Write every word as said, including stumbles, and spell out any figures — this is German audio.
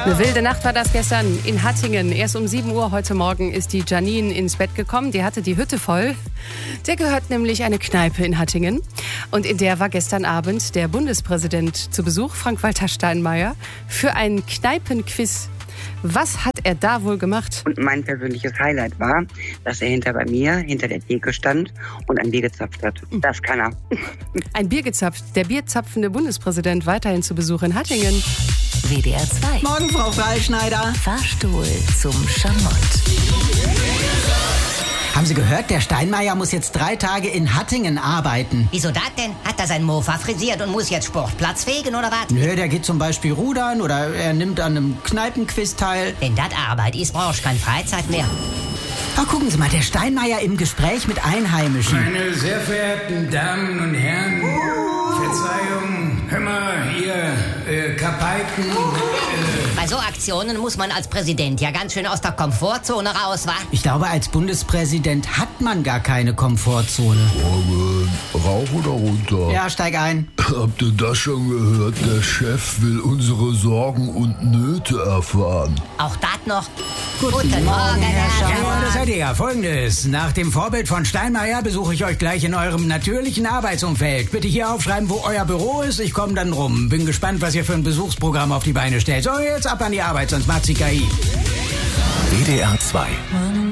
Eine wilde Nacht war das gestern in Hattingen. Erst um sieben Uhr heute Morgen ist die Janine ins Bett gekommen. Die hatte die Hütte voll. Der gehört nämlich eine Kneipe in Hattingen. Und in der war gestern Abend der Bundespräsident zu Besuch, Frank-Walter Steinmeier, für ein Kneipenquiz. Was hat er da wohl gemacht? Und mein persönliches Highlight war, dass er hinter bei mir, hinter der Theke stand und ein Bier gezapft hat. Das kann er. Ein Bier gezapft. Der bierzapfende Bundespräsident weiterhin zu Besuch in Hattingen. W D R zwei. Morgen, Frau Freischneider. Fahrstuhl zum Schamott. Haben Sie gehört, der Steinmeier muss jetzt drei Tage in Hattingen arbeiten. Wieso das denn? Hat er sein Mofa frisiert und muss jetzt Sportplatz fegen oder was? Nö, der geht zum Beispiel rudern oder er nimmt an einem Kneipenquiz teil. Wenn das Arbeit ist, brauchst du keine Freizeit mehr. Ach, gucken Sie mal, der Steinmeier im Gespräch mit Einheimischen. Meine sehr verehrten Damen und Herren, Verzeihung, hör mal, ihr äh, Kapeiten. Äh, Bei so Aktionen muss man als Präsident ja ganz schön aus der Komfortzone raus, wa? Ich glaube, als Bundespräsident hat man gar keine Komfortzone. Morgen, rauf oder runter? Ja, steig ein. Habt ihr das schon gehört? Der Chef will unsere Sorgen und Nöte erfahren. Auch das noch? Guten Morgen, Herr Ja, und das seid ihr ja. Folgendes. Nach dem Vorbild von Steinmeier besuche ich euch gleich in eurem natürlichen Arbeitsumfeld. Bitte hier aufschreiben, wo euer Büro ist. Ich komme dann rum. Bin gespannt, was ihr für ein Besuchsprogramm auf die Beine stellt. So, jetzt ab an die Arbeit, sonst macht sie K I. W D R zwei.